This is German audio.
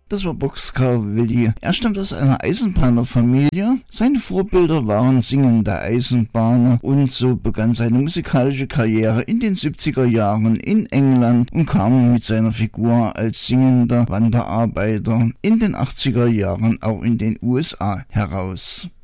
Das war Boxcar Willi. Er stammt aus einer Eisenbahnerfamilie. Seine Vorbilder waren singende Eisenbahner und so begann seine musikalische Karriere in den 70er Jahren in England und kam mit seiner Figur als singender Wanderarbeiter in den 80er Jahren auch in den USA heraus.